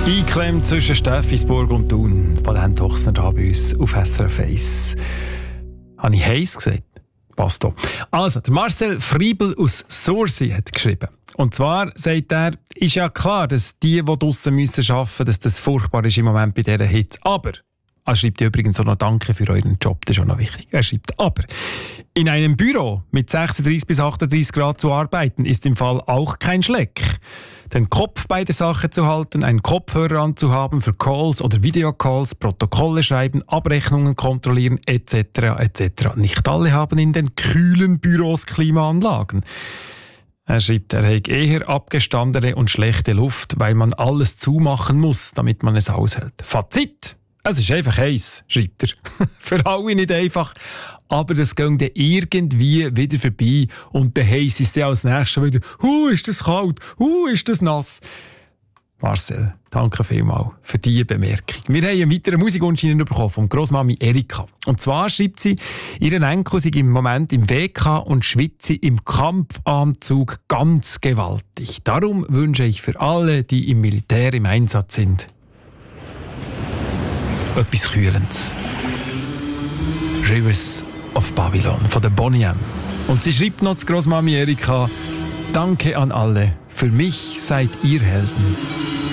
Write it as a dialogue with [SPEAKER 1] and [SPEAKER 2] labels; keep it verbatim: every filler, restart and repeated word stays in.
[SPEAKER 1] Eingeklemmt zwischen Steffisburg und Thun. Patent Hochsner da bei uns auf S R F eins. Habe ich heiß gesagt? Passt doch. Also, der Marcel Friebel aus Sursee hat geschrieben. Und zwar sagt er, ist ja klar, dass die, die draussen müssen arbeiten müssen, dass das furchtbar ist im Moment bei dieser Hitze. Aber, er schreibt ja übrigens auch noch Danke für euren Job, das ist auch noch wichtig. Er schreibt, aber in einem Büro mit sechsunddreißig bis achtunddreißig Grad zu arbeiten, ist im Fall auch kein Schleck. Den Kopf bei der Sache zu halten, einen Kopfhörer anzuhaben für Calls oder Videocalls, Protokolle schreiben, Abrechnungen kontrollieren et cetera et cetera. Nicht alle haben in den kühlen Büros Klimaanlagen. Er schreibt, er hätte eher abgestandene und schlechte Luft, weil man alles zumachen muss, damit man es aushält. Fazit! Es ist einfach heiß, schreibt er. Für alle nicht einfach, aber das geht dann irgendwie wieder vorbei und der heiß ist dann als nächstes wieder «Hu, ist das kalt, hu, ist das nass». Marcel, danke vielmals für diese Bemerkung. Wir haben einen weiteren Musikwunsch bekommen von Grossmami Erika. Und zwar schreibt sie, ihren Enkel sei im Moment im W K und schwitze im Kampfanzug ganz gewaltig. Darum wünsche ich für alle, die im Militär im Einsatz sind, etwas Kühlendes. Rivers of Babylon von der Boney M. Und sie schreibt noch zu Grossmami Erika, danke an alle, für mich seid ihr Helden.